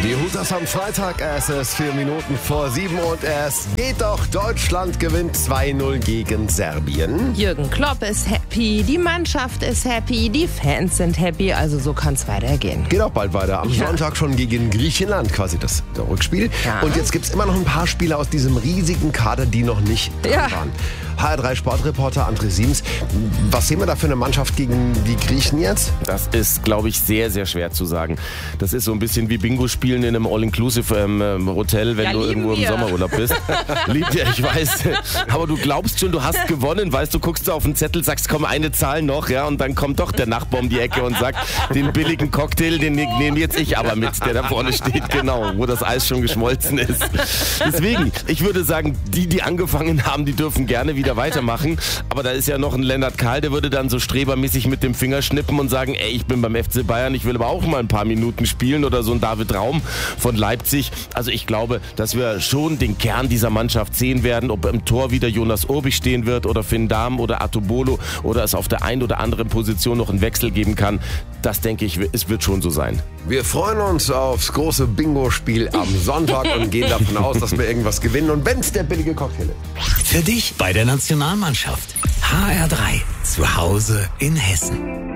Die Hooters am Freitag, es ist 4 Minuten vor 7 und es geht doch. Deutschland gewinnt 2-0 gegen Serbien. Jürgen Klopp ist happy, die Mannschaft ist happy, die Fans sind happy, also so kann es weitergehen. Geht auch bald weiter. Am Sonntag schon gegen Griechenland, quasi das Rückspiel. Ja. Und jetzt gibt es immer noch ein paar Spieler aus diesem riesigen Kader, die noch nicht dran waren. HR3 Sportreporter André Siems, was sehen wir da für eine Mannschaft gegen die Griechen jetzt? Das ist, glaube ich, sehr, sehr schwer zu sagen. Das ist so ein bisschen wie Bingo spielen in einem All-Inclusive-Hotel, wenn du irgendwo im Sommerurlaub bist. Liebt ihr, ich weiß. Aber du glaubst schon, du hast gewonnen, weißt du, guckst du auf den Zettel, sagst, komm, eine Zahl noch, ja, und dann kommt doch der Nachbar um die Ecke und sagt, den billigen Cocktail, den nehme jetzt ich aber mit, der da vorne steht, genau, wo das Eis schon geschmolzen ist. Deswegen, ich würde sagen, die angefangen haben, die dürfen gerne wieder weitermachen. Aber da ist ja noch ein Lennart Kahl, der würde dann so strebermäßig mit dem Finger schnippen und sagen, ey, ich bin beim FC Bayern, ich will aber auch mal ein paar Minuten spielen, oder so ein David Raum von Leipzig. Also ich glaube, dass wir schon den Kern dieser Mannschaft sehen werden, ob im Tor wieder Jonas Urbich stehen wird oder Finn Dahm oder Artubolo oder es auf der einen oder anderen Position noch einen Wechsel geben kann. Das denke ich, es wird schon so sein. Wir freuen uns aufs große Bingo-Spiel am Sonntag und gehen davon aus, dass wir irgendwas gewinnen. Und wenn es der billige Cocktail ist. Für dich bei der Nationalmannschaft. HR3. Zu Hause in Hessen.